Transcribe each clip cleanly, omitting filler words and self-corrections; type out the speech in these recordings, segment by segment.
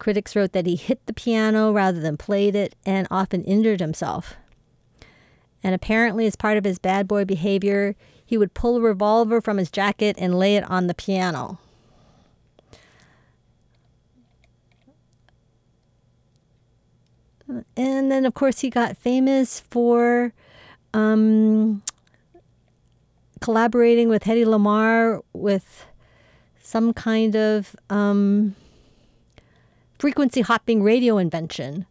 Critics wrote that he hit the piano rather than played it and often injured himself. And apparently, as part of his bad boy behavior, he would pull a revolver from his jacket and lay it on the piano. And then, of course, he got famous for collaborating with Hedy Lamarr with some kind of frequency hopping radio invention.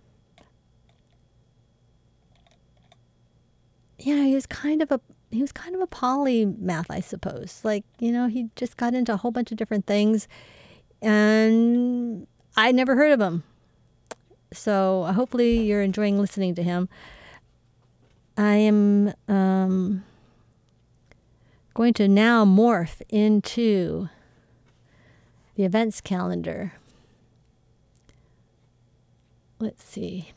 Yeah, he was kind of a polymath, I suppose. Like, he just got into a whole bunch of different things, and I never heard of him. So hopefully you're enjoying listening to him. I am going to now morph into the events calendar. Let's see.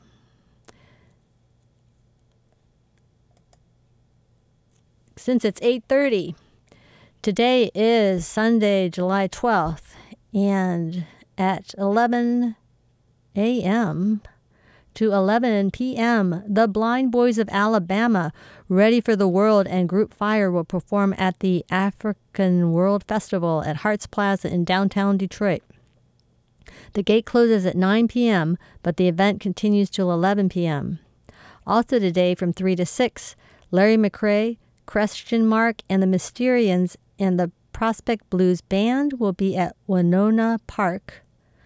Since it's 8:30, today is Sunday, July 12th, and at 11 a.m. to 11 p.m., the Blind Boys of Alabama, Ready for the World, and Group Fire will perform at the African World Festival at Harts Plaza in downtown Detroit. The gate closes at 9 p.m., but the event continues till 11 p.m. Also today from 3 to 6, Larry McRae, Question Mark, and the Mysterians and the Prospect Blues Band will be at Winona Park,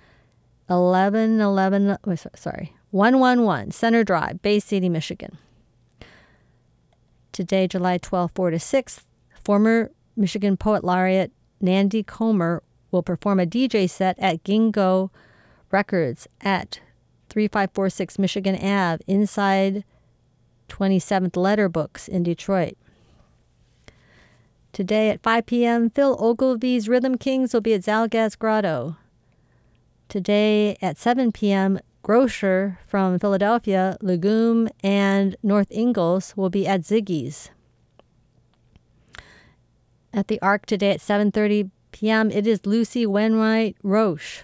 111 Center Drive, Bay City, Michigan. Today, July 12th, 4 to 6, former Michigan Poet Laureate Nandy Comer will perform a DJ set at Gingo Records at 3546 Michigan Ave inside 27th Letter Books in Detroit. Today at 5 p.m., Phil Ogilvy's Rhythm Kings will be at Zalgaz Grotto. Today at 7 p.m., Grocer from Philadelphia, Legume, and North Ingalls will be at Ziggy's. At the Arc today at 7:30 p.m., it is Lucy Wainwright Roche.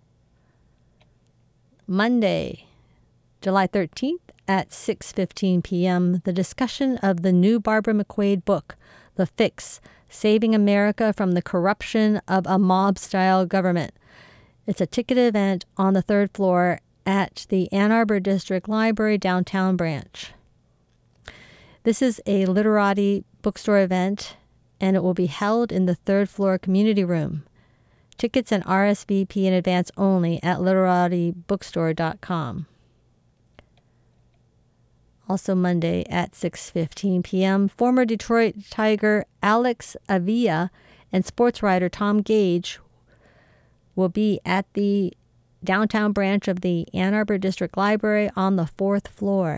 Monday, July 13th at 6:15 p.m., the discussion of the new Barbara McQuade book, The Fix, Saving America from the Corruption of a Mob-Style Government. It's a ticketed event on the third floor at the Ann Arbor District Library downtown branch. This is a literati bookstore event, and it will be held in the third floor community room. Tickets and RSVP in advance only at literatibookstore.com. Also Monday at 6:15 p.m., former Detroit Tiger Alex Avila and sports writer Tom Gage will be at the downtown branch of the Ann Arbor District Library on the fourth floor.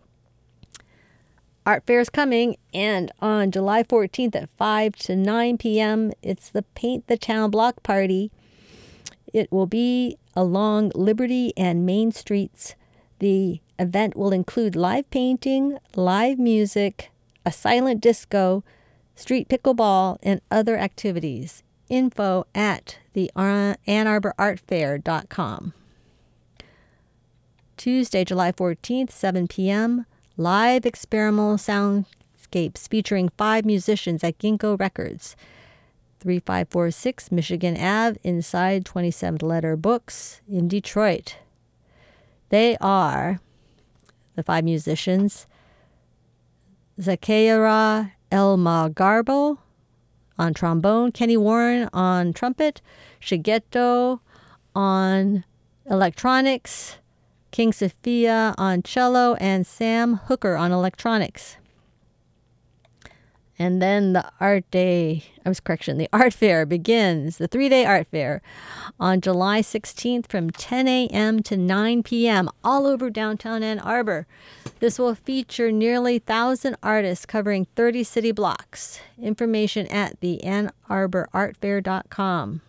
Art fair is coming, and on July 14th at 5 to 9 p.m., it's the Paint the Town Block Party. It will be along Liberty and Main Streets. The event will include live painting, live music, a silent disco, street pickleball, and other activities. Info at the AnnArborArtFair.com. Tuesday, July 14th, 7 p.m., live experimental soundscapes featuring 5 musicians at Ginkgo Records, 3546 Michigan Ave, inside 27th Letter Books in Detroit. They are the 5 musicians: Zakayara El-Magarbo on trombone, Kenny Warren on trumpet, Shigeto on electronics, King Sophia on cello, and Sam Hooker on electronics. And then the art fair begins, the 3-day art fair, on July 16th from 10 a.m. to 9 p.m. all over downtown Ann Arbor. This will feature nearly 1,000 artists covering 30 city blocks. Information at the AnnArborArtFair.com.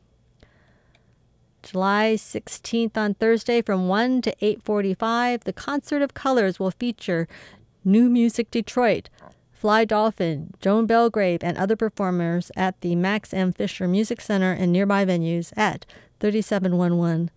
July 16th on Thursday from 1 to 8:45, the Concert of Colors will feature New Music Detroit, Fly Dolphin, Joan Belgrave, and other performers at the Max M. Fisher Music Center and nearby venues at 3711